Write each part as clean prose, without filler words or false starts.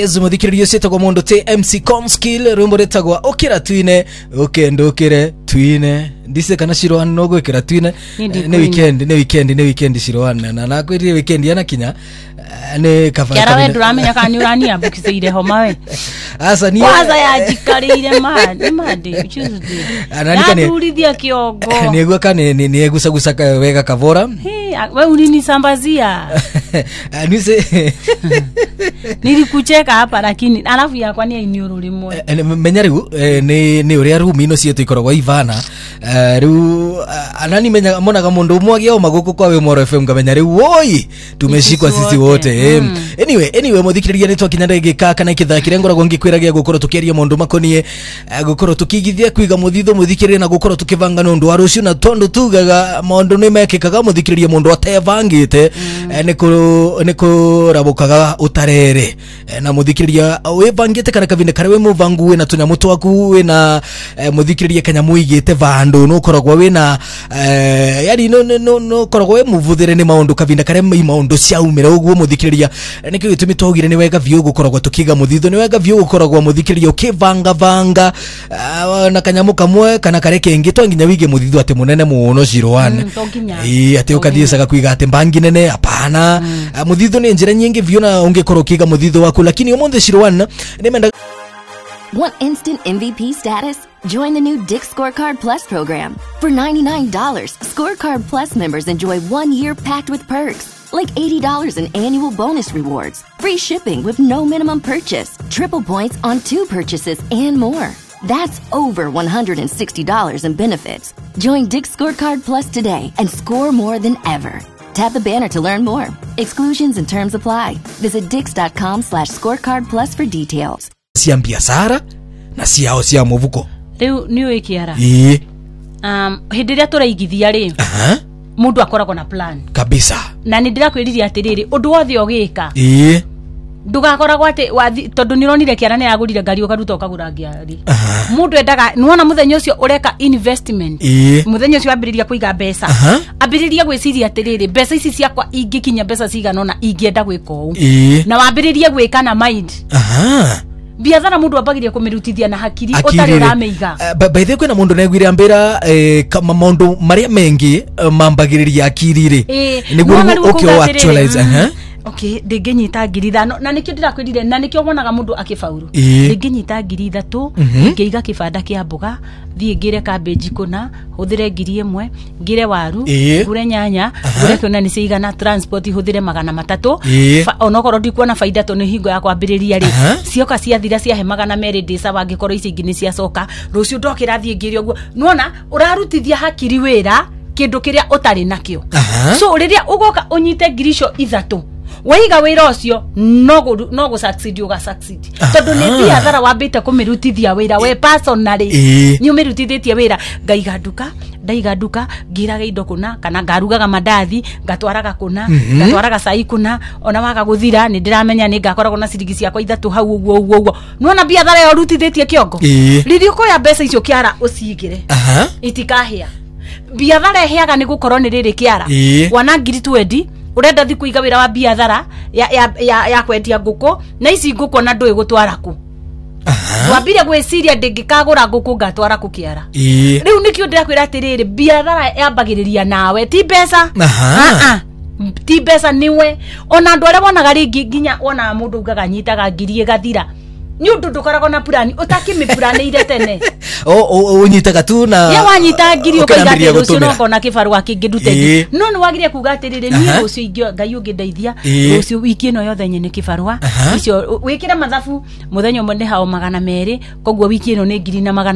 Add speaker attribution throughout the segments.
Speaker 1: Yes, muthikiririo cietagwo mundu ti MC Comskill rumbo retagwa ukira twine ukendukire twine ndise kana Shirwan no gwikira twine ne weekend Shirwan na nakwirie weekend yana kinya ne kafa
Speaker 2: kera we duramenya kana urani abukiseire homa we
Speaker 1: asa ni
Speaker 2: kwaza ya jikarire made Tuesday anani urithia kiongo
Speaker 1: negwa kane ni egusagusa wega kavora
Speaker 2: we ulinisambazia
Speaker 1: nise
Speaker 2: nilikucheka hapa lakini alafu yakwa ni iniuru limwe
Speaker 1: menya riu ni uria room ino cietu ikoragwo ivana riu anani menya monaga mundu umwe o maguku kwa we Moro FM ngamenya riu woi tumeshikwa sisi wote anyway muthikiriria ni twakinya ndegeka kana ikithakire ngoragwo ngikwiragia gukorwo tukiaria mundu makonie gukorwo tukigithia kwiga muthitho muthikiriria na gukorwo tukivanga nundu wa rucio na tondu tugaga mundu ni mekikaga muthikiriria mundu atevangite niko rabukaga utarere na muthikiriria wevangite kana kavinde kare we muvangu we na tunyamu twaku we na muthikiriria kanya muigite vandu no koragwo we na yari no koragwo we muvuthere ni maundu kavinda kare maundu ciaumira uguo muthikiriria nikio gitumi twogire ni wega vyo gukoragwo tukiga muthitho ni wega vyo gukoragwo muthikiriria ukivanga na kanyamu kamwe kana kare kengi twanginya wige muthitho ate munene muno Shirwan ate ukathiaga kuiga ate mbangi nene hapana muthitho ni njira nyingi vyo na ungekorwo kiga muthitho waku lakini umonde Shirwan nimenda.
Speaker 3: Want instant MVP status? Join the new Dick Scorecard Plus program. For $99, Scorecard Plus members enjoy 1 year packed with perks, like $80 in annual bonus rewards, free shipping with no minimum purchase, triple points on 2 purchases, and more. That's over $160 in benefits. Join Dick Scorecard Plus today and score more than ever. Tap the banner to learn more. Exclusions and terms apply. Visit dix.com/scorecard plus for details.
Speaker 1: Cia biashara na ciao cia muvuko
Speaker 2: riu ni wikiara hindiria turaigithia ri mundu akoragwo na plan
Speaker 1: kabisa
Speaker 2: na ni ndirakwiriria atiriri undu wothe ogika ndugakoragwo ati tondu nironire kiara ni agurire ngari ukaruta ukagura ngari mundu endaga nuona muthenya ucio ureka investment muthenya ucio ambiriria kuiga mbeca ambiriria gwiciria atiriri mbeca ici ciakwa ingikinya mbeca ciganona ingienda gwika uu na wambiriria gwika na mind biathara mundu abagiria kumirutithia na hakiri utari rameiga
Speaker 1: by the way kwena mundu negwire ambira kama mundu maria mengi mambagiriria akiri ri niguo ukio actualize
Speaker 2: okay ndengenyita ngiri thano na nikio ndirakwirire na nikio wonaga mundu akifauru ndengenyita ngiri 3 ngeiga kibanda kia mboga thie ngire cabbage kuna huthire ngiri 1 ngire waru ngure nyanya ngure kuna ni cigana transport huthire 300 onokorwo ndikuona faida to ni hingo ya kwambiriria ri cioka ciathira cia he 200 ndisa wangikorwo ici ingine cia coka rucio ndokira thie ngire uguo nuona urarutithia hakiri wira kindu kiria utari nakio so riria ugoka unyite ngirisho 3 waiga wira ucio no go succeed uga succeed tondu ni biathara wambite kumirutithia wira we personally ni umirutithietie wira ndaiga duka ngiraga indo kuna kana ngarugaga mandathi ngatwaraga kuna ngatwaraga cai kuna ona waga guthira ni ndiramenya ni ngakoragwo na ciringi ciakwa 3 hau uguo nuona biathara yo rutithietie kiongo riri ukoya mbeca icio kiara ucigire itikahia biathara heaga ni gukorwo ni riri kiara wana ngiri 20 urenda thi kuiga wira wa biathara ya kwendia nguku na ici nguku na ndui gutwara ku wambire gwiciria ndingikagura nguku ngatwara ku kiara riu nikio ndirakwira atiriri biathara yambagiriria nawe ti pesa ti pesa niwe ona ndu aria wonaga ringi nginya wona mundu ugaga nyitaga ngiri gathira ni undu ndukoragwo na plan utakimiplanire tene
Speaker 1: unyitaga tu na
Speaker 2: ya wanyita ngiri ukaiga rucio no kona kibaru akingidute no ni wagirie kuga atiriri ni rucio ingio ngai ungideithia rucio wiki no yothe nyene kibarua icio wikira mathafu muthenya umwe hao 200 koguo wiki ino ni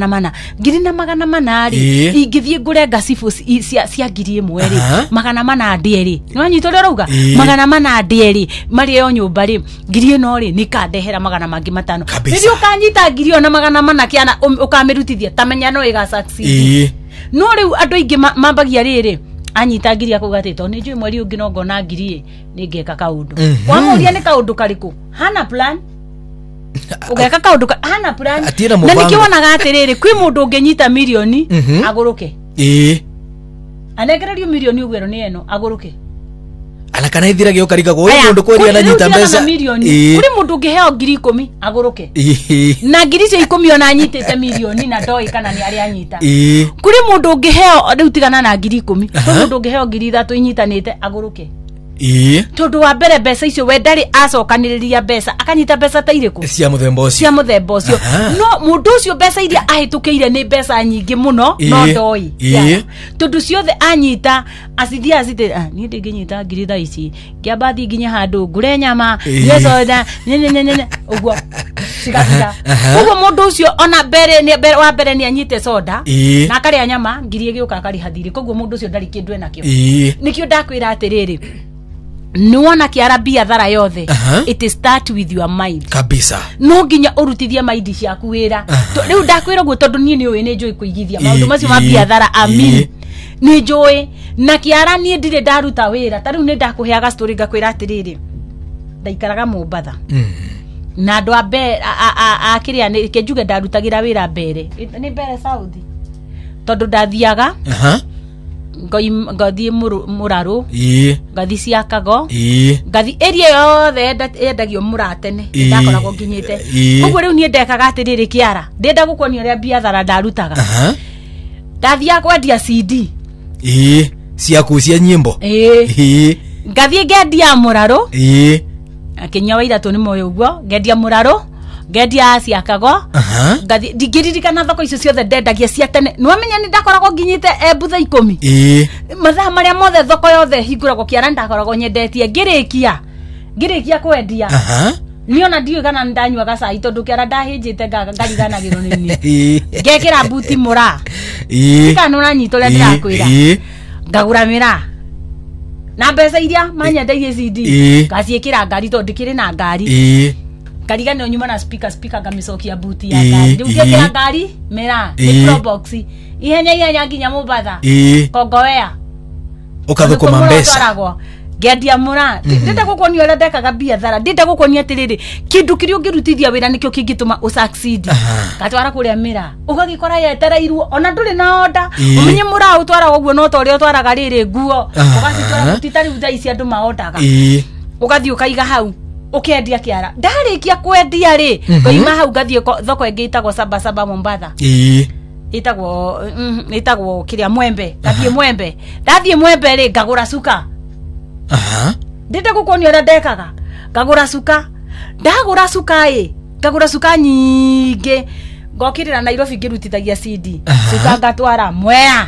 Speaker 2: 400 ri ingithie ngure ngasifu cia ngiri 1 ri 400 ndieri ni wanyito ri rauga 400 ndieri mari yo nyumba ri ngiri ino ri nikandehera 500 ndio kanyita ngiri ona 400 kiana ukamirutithia tamenya no iga succeed no riu andu ingi mambagia riri anyita ngiri akugatito ni njui mweri ungi no ngona ngiri ni ngeka kaundu wamuria ni kaundu kariku hana plan ugeka kaundu hana plan na nikiwonaga atiriri kwi mundu ungenyita milioni aguruke anegererio milioni ugwero ni eno aguruke
Speaker 1: ana kana ithira gyo karika go mundu kweria na nyita mbeca
Speaker 2: kuri mundu ngiheo 10,000 aguruke na 10,000 ona anyitite milioni na ndoi kana ni ari anyita kuri mundu ngiheo riu tigana na 10,000 kuri mundu ngiheo 3,000 inyitanite aguruke tondu wa mbere mbeca icio we ndari acokaniriria mbeca akanyita mbeca ta iriku
Speaker 1: cia muthemba ucio
Speaker 2: no mundu ucio mbeca iria ahitukiire ni mbeca nyingi muno no ndoi tondu ciothe anyita acithia acite ni ndinginyita 3,000 ici kiamba thi nginya handu ngure nyama yesoda uguo cigacira uguo mundu ucio ona mbere wa mbere ni anyite soda na akaria nyama ngiri giuka akari hathiri koguo mundu ucio ndari kindu enakio nikio ndakwira atiriri nuona kiarabia thara yothe it start with your mind
Speaker 1: kabisa
Speaker 2: no nginya urutithia mind ciaku wira riu ndakwira guo tondu nie ni uyu ni njui kuigithia maundu macio mabia thara amin ni njui na kiara nie ndire ndaruta wira ta riu ni ndakuheaga story ngakwira atiriri ndaikaraga Mombatha na andu akiria ni kenjuge ndarutagira wira mbere ni mbere South tondu ndathiaga ngathi muraru ngathi ciakago ngathi area yothe endagio muratene ndakoragwo nginyite koguo riu nie ndekaga atiriri kiara ndenda gukuonia ria biathara ndarutaga ndathia kwendia CD
Speaker 1: ciaku cia nyimbo
Speaker 2: ngathi ngendia muraru akinya waira tu ni moyo uguo ngendia muraru ngendia ciakago ngathi ndingiririkana thoko icio ciothe ndendagia cia tene nwamenya ni ndakoragwo nginyite butha 10 mathaa maria mothe thoko yothe hinguragwo kiara ndakoragwo nyendetie ngirikia kwendia niona ndiyo kana ndanyuaga cai tondu kiara ndahinjite ngariganagirwo ni ni ngekira buti mura kana nona nyitore ndirakwira ngagura mira na mbeca iria manyendeirie CD ngaciikira ngari tondu ndikiri na ngari karigana nyuma na speaker ngamicokia buti ya ngari riu ngekira ngari mera ni pro box ihenya nginya Mombatha kongowea
Speaker 1: ukathukuma mbeca
Speaker 2: ngendia mura ndenda gukuonia ura ndekaga biathara ndenda gukuonia atiriri kindu kiri ungirutithia wira nikio kingituma usucceed gatwara kuria mira ugagikora yetereirwo ona nduri na order umenye mura utwara uguo no tori utwaraga riri nguo ugacitwara gutitari utha ici andu maotaga ugathi ukaiga hau ukendia kiara ndarikia kwendia ri ngoima hau gathie thoko ingi itagwo Saba Mombatha itagwo kiria Mwembe ndathie Mwembe ri ngagura suka ndinde gukuonia ura ndekaga ngagura suka ndagura suka ngagura suka nyingi ngokirira Nairobi ngirutithagia CD suka ngatwara Mwea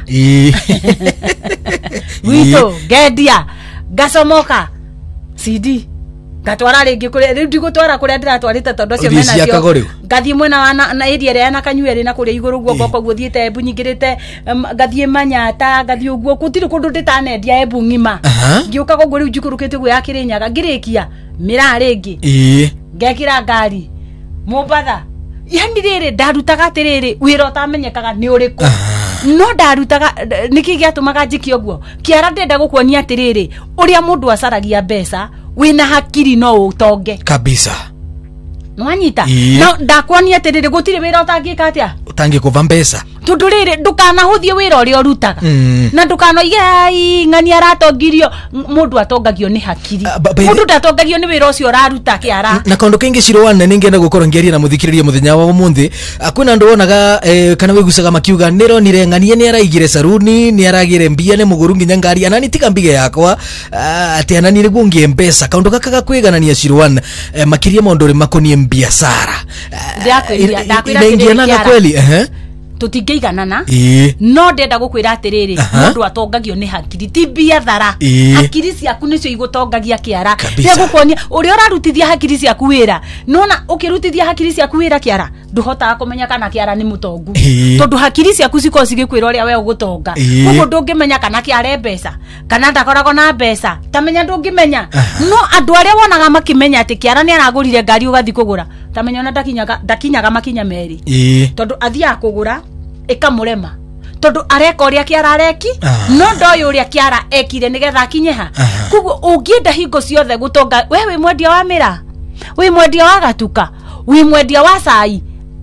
Speaker 2: wito ngendia ngacomoka CD gatwara ringi kuri riu ndigutwara kuria ndiratwarite tondu cio mena cio ngathie mwena na area ria na Kanyueri na kuria iguru guo goko guo thiete Embu nyingirite ngathie Manyata ngathie uguo kutiri kundu nditanendia Embu ngima ngiuka guo riu njikurukite guo ya Kirinyaga ngirikia mira ringi ngekira ngari Mombatha yani riri ndarutaga atiriri wira utamenyekaga ni uriku no ndarutaga niki giatumaga njikio guo kiara ndenda gukuonia atiriri uria mundu acaragia mbeca wina hakiri no utonge
Speaker 1: kabisa
Speaker 2: nwanyita no ndakuonia atiriri gutire wira utangika atia
Speaker 1: utangikuva mbeca
Speaker 2: tondu riri ndukana huthie wira uria urutaga na ndukano igai ngani aratongirio mundu atongagio ni hakiri mundu ndatongagio ni wira ucio uraruta kiara
Speaker 1: na kaundu kengi cirowana ningienda gukorwo ngeria na muthikiriria muthenya wa umuthi akwina ndu wonaga kana wigucaga makiuga nironire nganie ni araigire saruni ni aragire mbia ni muguru nginya ngari anani tika mbige yakwa ati anani riguo ngie mbeca kaundu gaka gakwiganania cirowana makiria maundu ri makonie biashara ndakwira kweli
Speaker 2: tutingeiganana no ndenda gukwira atiriri mundu atongagio ni hakiri ti biathara hakiri ciaku nicio igutongagia kiara ria gukonia uria urarutithia hakiri ciaku wira nona ukirutithia hakiri ciaku wira kiara nduhotaga kumenya kana kiara ni mutongu tondu hakiri ciaku ciko cigikwira uria we ugutonga koguo ndungimenya kana kiara mbeca kana ndakoragwo na mbeca tamenya ndungimenya no andu aria wonaga makimenya ati kiara ni aragurire ngari ugathi kugura tamenya ona ndakinyaga makinya meri tondu athia kugura ikamurema tondu areka uria kiara areki no ndoyo uria kiara ekire nigetha akinye ha koguo ungienda hingo ciothe gutonga wewe mwendia wa mira wi mwendia wa gatuka wi mwendia wa cai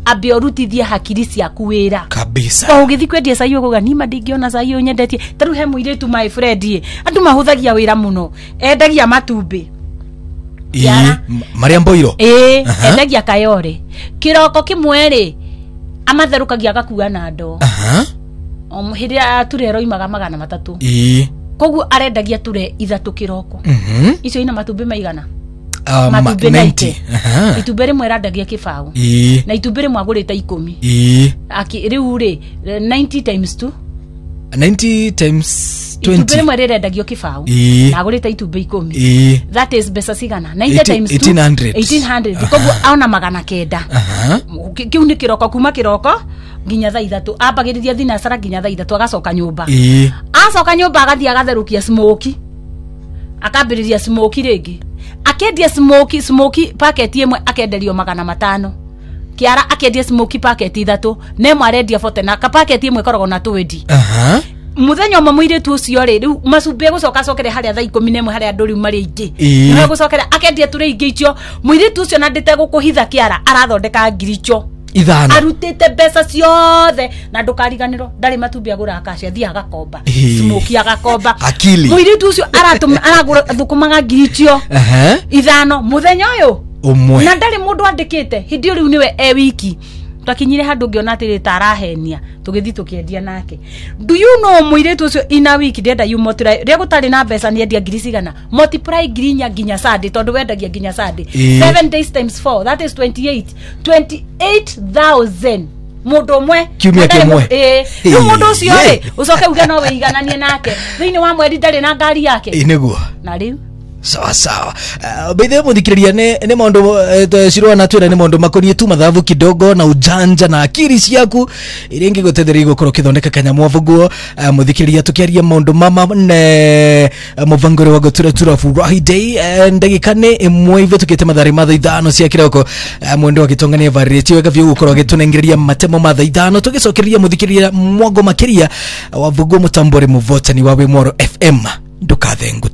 Speaker 2: ambe orutithie hakiri ciaku wira
Speaker 1: kabisa
Speaker 2: o ugithi kwendia cai uguga ni mandingiona cai u nyendetie taru he muiretu my friend andu mahuthagia wira muno endagia matumbi
Speaker 1: Maria Mboiro
Speaker 2: endagia kayore kiroko kimwe ri amatherukagia gakua na ndo omuhiria turero imaga 300 koguo arendagia ture 3 kiroko icio ina matumbi maigana matumbi 90 itumbere rimwe randagia kibao na itumbere rimwe agurite 10 aki riu ri 90 times 2 90 times 20 itumbere rimwe rendagio kibao na agurite itumbe 10 that is besa sigana 90 times 2 1800 koguo aona magana kenda kiu ni kiroko kuma kiroko nginya thaa 3 ambagiriria thinacara nginya thaa 3 agacoka nyumba acoka nyumba agathia agatherukia smoky akambiriria smoky ringi akendia smoky packet imwe akenderio 500 kiara akendia smoky packet 3 nemwe arendia 40 na ka packet imwe korogo na 20 muthenya umwe muiretu ucio ri riu macumbi gucoka cokere haria thaa 11 haria nduri mari ingi no gucokera akendia turi ingi icio muiretu ucio na ndite gukuhitha kiara arathondeka ngiricho ithano arutite mbeca ciothe na ndukariganiro ndari matumbi agura akacia thia agakomba smoky agakomba akili muiretu ucio aragura thukumaga ngiricho ithano muthenya uyu umwe na ndari mundu andikite hindi riu niwe wiki twakinyire handu ngiona atiri tarahenia tugithi tukiendia nake do you know muiretu ucio ina wiki ndenda you multiply ria gutari na mbeca ni endia ngiri cigana multiply ngirinya nginya Sunday tondu wendagia nginya Sunday 7 days times 4 that is 28000 mundu umwe
Speaker 1: kiumia kimwe
Speaker 2: riu mundu ucio ri ucoke uge no wigananie nake thiini wa mweri ndari na ngari yake
Speaker 1: iniguo
Speaker 2: na riu
Speaker 1: sawa bethe muthikiriria ne maundu cirwa na twira ne maundu makonie tu mathavu kidogo na ujanja na akiri ciaku iringi gutetheria gukoro kithondeka kanyamuavuguo muthikiriria tukiaria maundu mama ne muvangore wa gutura tura Friday ndagika ne imwe ive tukite mathari matha ithano cia kiroko mwendo agitongania variety wega vyo gukoro gitunengereria matemo matha ithano tugicokereria muthikiriria mwago makiria wavuguo mutambore muvotani wawe Moro FM ndukathengu